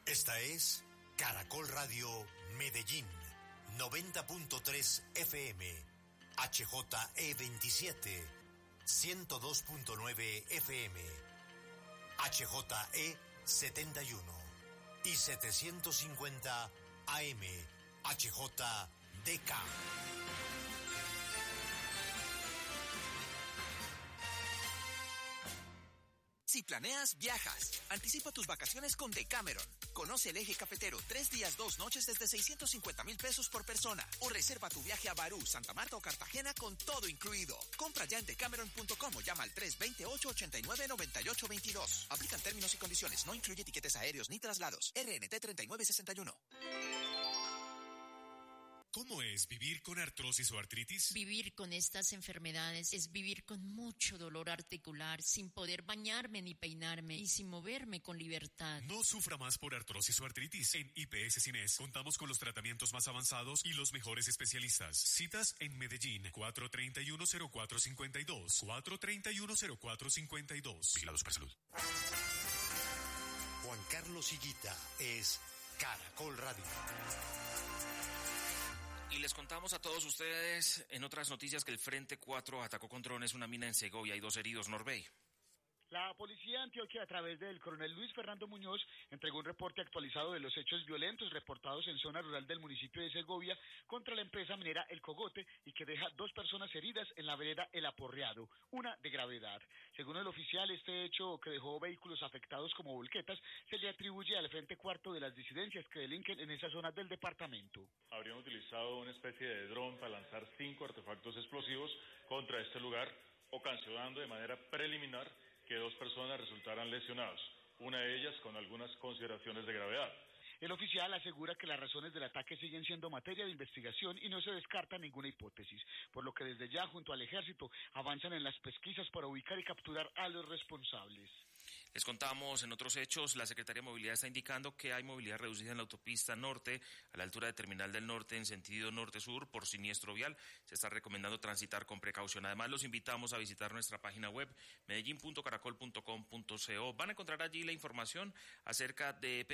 Esta es Caracol Radio Medellín, 90.3 FM, HJE27, 102.9 FM, HJE71 y 750 AM, HJDK. Si planeas, viajas. Anticipa tus vacaciones con Decameron. Conoce el eje cafetero 3 días, 2 noches desde 650,000 pesos por persona. O reserva tu viaje a Barú, Santa Marta o Cartagena con todo incluido. Compra ya en decameron.com o llama al 328-899822. Aplican términos y condiciones. No incluye tiquetes aéreos ni traslados. RNT 3961. ¿Cómo es vivir con artrosis o artritis? Vivir con estas enfermedades es vivir con mucho dolor articular, sin poder bañarme ni peinarme y sin moverme con libertad. No sufra más por artrosis o artritis. En IPS Cines contamos con los tratamientos más avanzados y los mejores especialistas. Citas en Medellín, 431-0452. 431-0452. Vigilados para salud. Juan Carlos Higuita es Caracol Radio. Y les contamos a todos ustedes en otras noticias que el Frente 4 atacó con drones una mina en Segovia y 2 heridos. Norbey. La policía de Antioquia, a través del coronel Luis Fernando Muñoz, entregó un reporte actualizado de los hechos violentos reportados en zona rural del municipio de Segovia contra la empresa minera El Cogote y que deja 2 personas heridas en la vereda El Aporreado, una de gravedad. Según el oficial, este hecho que dejó vehículos afectados como volquetas se le atribuye al Frente Cuarto de las disidencias que delinquen en esa zona del departamento. Habrían utilizado una especie de dron para lanzar 5 artefactos explosivos contra este lugar, ocasionando de manera preliminar que 2 personas resultaran lesionadas, una de ellas con algunas consideraciones de gravedad. El oficial asegura que las razones del ataque siguen siendo materia de investigación y no se descarta ninguna hipótesis, por lo que desde ya, junto al ejército, avanzan en las pesquisas para ubicar y capturar a los responsables. Les contamos en otros hechos, la Secretaría de Movilidad está indicando que hay movilidad reducida en la autopista norte, a la altura de Terminal del Norte, en sentido norte-sur, por siniestro vial. Se está recomendando transitar con precaución. Además, los invitamos a visitar nuestra página web, medellin.caracol.com.co. Van a encontrar allí la información acerca de